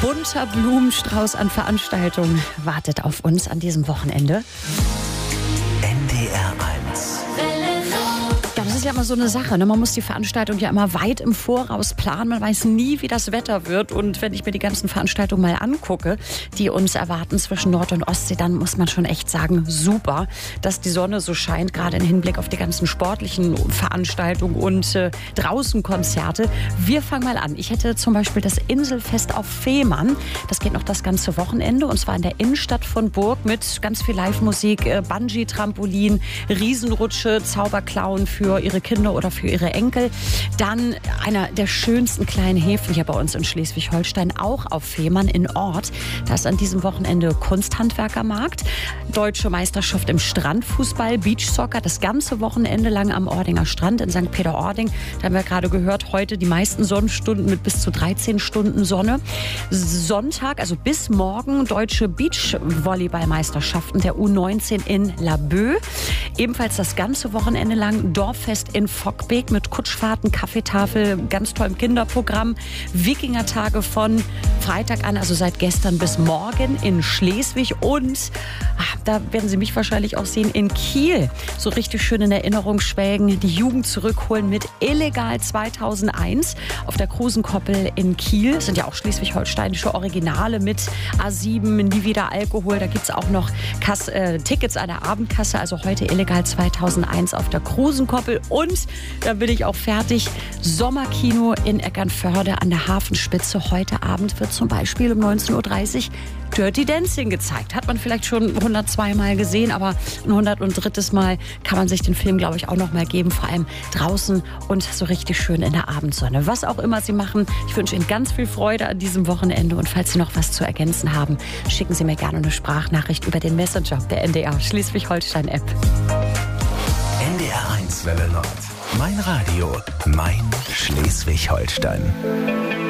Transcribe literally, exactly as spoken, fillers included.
bunter Blumenstrauß an Veranstaltungen wartet auf uns an diesem Wochenende. N D R eins. Ja, das ist ja immer so eine Sache, ne? Man muss die Veranstaltung ja immer weit im Voraus planen. Man weiß nie, wie das Wetter wird. Und wenn ich mir die ganzen Veranstaltungen mal angucke, die uns erwarten zwischen Nord- und Ostsee, dann muss man schon echt sagen, super, dass die Sonne so scheint, gerade im Hinblick auf die ganzen sportlichen Veranstaltungen und äh, draußen Konzerte. Wir fangen mal an. Ich hätte zum Beispiel das Inselfest auf Fehmarn. Das geht noch das ganze Wochenende und zwar in der Innenstadt von Burg mit ganz viel Live-Musik, äh, Bungee-Trampolin, Riesenrutsche, Zauberclown für ihre Kinder oder für ihre Enkel. Dann einer der schönsten kleinen Häfen hier bei uns in Schleswig-Holstein, auch auf Fehmarn in Ort. Da ist an diesem Wochenende Kunsthandwerkermarkt, Deutsche Meisterschaft im Strandfußball, Beachsoccer, das ganze Wochenende lang am Ordinger Strand in Sankt Peter-Ording. Da haben wir gerade gehört, heute die meisten Sonnenstunden mit bis zu dreizehn Stunden Sonne. Sonntag, also bis morgen, deutsche Beachvolleyballmeisterschaften der U neunzehn in Laboe. Ebenfalls das ganze Wochenende lang Dorffest in Fockbeek mit Kutschfahrten, Kaffeetafel, ganz tollem Kinderprogramm. Wikingertage von Freitag an, also seit gestern bis morgen in Schleswig und ach, da werden Sie mich wahrscheinlich auch sehen, in Kiel. So richtig schön in Erinnerung schwelgen, die Jugend zurückholen mit Illegal zweitausendeins auf der Krusenkoppel in Kiel. Das sind ja auch schleswig-holsteinische Originale mit A sieben, nie wieder Alkohol. Da gibt es auch noch Kass, äh, Tickets an der Abendkasse, also heute Illegal zweitausendeins auf der Krusenkoppel. Und da bin ich auch fertig. Sommerkino in Eckernförde an der Hafenspitze. Heute Abend wird zum Beispiel um neunzehn Uhr dreißig Dirty Dancing gezeigt. Hat man vielleicht schon hundertzwei Mal gesehen, aber ein hundertdrittes Mal kann man sich den Film, glaube ich, auch noch mal geben. Vor allem draußen und so richtig schön in der Abendsonne. Was auch immer Sie machen, ich wünsche Ihnen ganz viel Freude an diesem Wochenende. Und falls Sie noch was zu ergänzen haben, schicken Sie mir gerne eine Sprachnachricht über den Messenger der N D R Schleswig-Holstein-App. N D R eins Welle Nord. Mein Radio, mein Schleswig-Holstein.